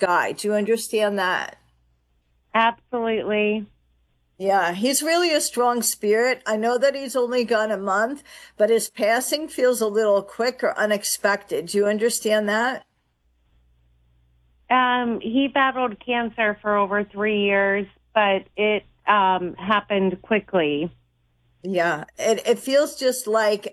sky. Do you understand that? Absolutely. Yeah, he's really a strong spirit. I know that he's only gone a month, but his passing feels a little quick or unexpected. Do you understand that? He battled cancer for over 3 years, but it happened quickly. Yeah, it feels just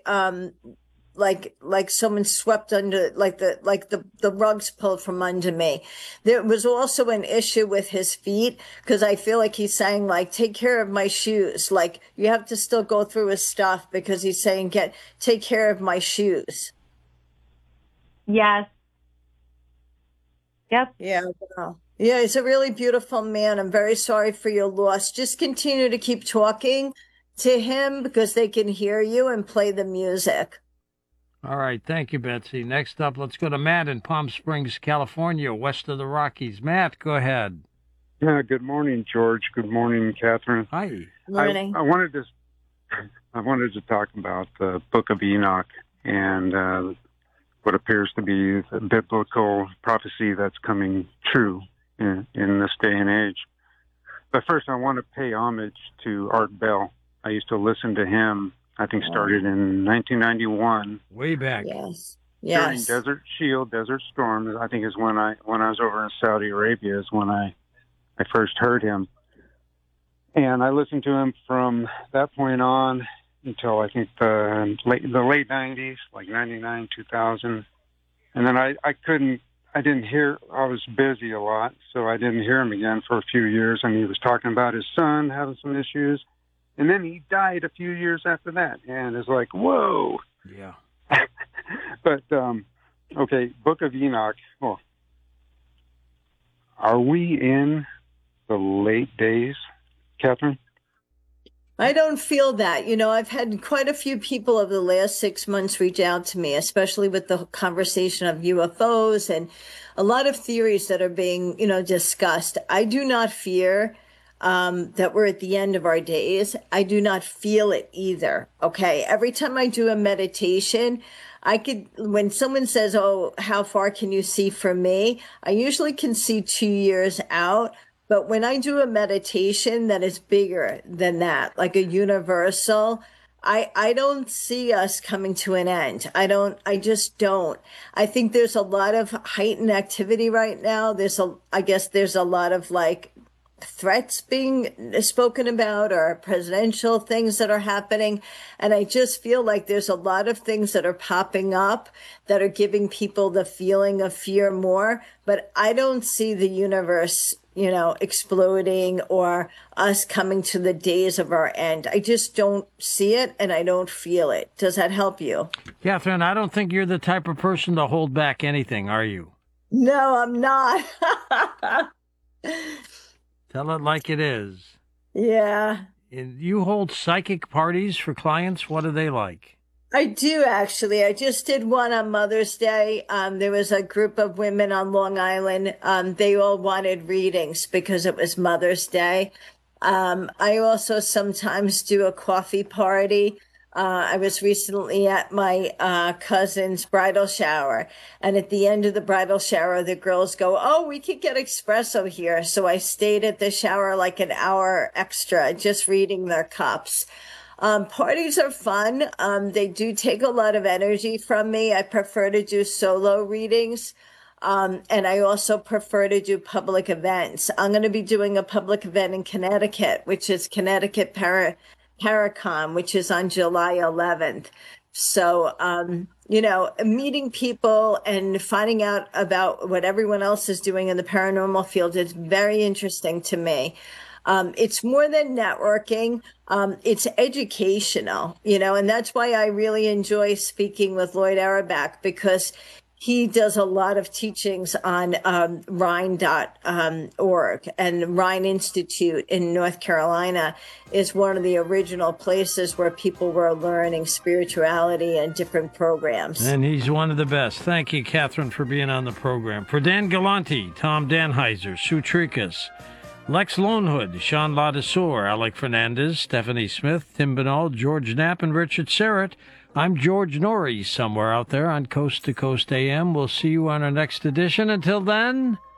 like someone swept under like the rugs pulled from under me. There was also an issue with his feet because I feel like he's saying like take care of my shoes. Like you have to still go through his stuff because he's saying get take care of my shoes. Yes. Yep. Yeah, wow. Yeah, he's a really beautiful man. I'm very sorry for your loss. Just continue to keep talking to him because they can hear you and play the music. All right. Thank you, Betsy. Next up, let's go to Matt in Palm Springs, California, west of the Rockies. Matt, go ahead. Yeah, good morning, George. Good morning, Catherine. Hi. Morning. I wanted to talk about the Book of Enoch and what appears to be the biblical prophecy that's coming true in this day and age. But first, I want to pay homage to Art Bell. I used to listen to him. I think started in 1991. Way back. Yes. During Yes. Desert Shield, Desert Storm. I think is when I was over in Saudi Arabia is when I first heard him. And I listened to him from that point on until I think the late 90s, like 99, 2000. And then I didn't hear, I was busy a lot, so I didn't hear him again for a few years. And he was talking about his son having some issues. And then he died a few years after that. And it's like, whoa. Yeah. But, okay, Book of Enoch. Oh, are we in the late days, Catherine? I don't feel that. You know, I've had quite a few people over the last 6 months reach out to me, especially with the conversation of UFOs and a lot of theories that are being, discussed. I do not fear that we're at the end of our days. I do not feel it either. Okay. Every time I do a meditation, when someone says, oh, how far can you see from me? I usually can see 2 years out. But when I do a meditation that is bigger than that, like a universal, I don't see us coming to an end. I just don't. I think there's a lot of heightened activity right now. I guess there's a lot of like threats being spoken about or presidential things that are happening. And I just feel like there's a lot of things that are popping up that are giving people the feeling of fear more. But I don't see the universe, exploding or us coming to the days of our end. I just don't see it and I don't feel it. Does that help you? Catherine, I don't think you're the type of person to hold back anything, are you? No, I'm not. Tell it like it is. Yeah. And you hold psychic parties for clients. What are they like? I do actually. I just did one on Mother's Day. There was a group of women on Long Island. They all wanted readings because it was Mother's Day. I also sometimes do a coffee party. I was recently at my cousin's bridal shower, and at the end of the bridal shower, the girls go, "Oh, we could get espresso here." So I stayed at the shower like an hour extra, just reading their cups. Parties are fun. They do take a lot of energy from me. I prefer to do solo readings. And I also prefer to do public events. I'm going to be doing a public event in Connecticut, which is Connecticut Paracon, which is on July 11th. So, meeting people and finding out about what everyone else is doing in the paranormal field is very interesting to me. It's more than networking. It's educational, and that's why I really enjoy speaking with Lloyd Auerbach because he does a lot of teachings on Rhine.org, and Rhine Institute in North Carolina is one of the original places where people were learning spirituality and different programs. And he's one of the best. Thank you, Catherine, for being on the program. For Dan Galanti, Tom Danheiser, Sue Trikas, Lex Lonehood, Sean Ladisor, Alec Fernandez, Stephanie Smith, Tim Binal, George Knapp, and Richard Serrett, I'm George Norrie, somewhere out there on Coast to Coast AM. We'll see you on our next edition. Until then,